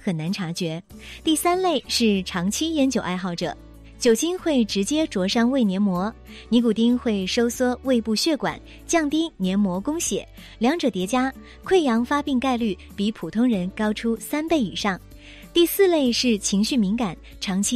很难察觉。第3类是长期烟酒爱好者，酒精会直接灼伤胃黏膜，尼古丁会收缩胃部血管，降低黏膜供血，两者叠加，溃疡发病概率比普通人高出3倍以上。第4类是情绪敏感，长期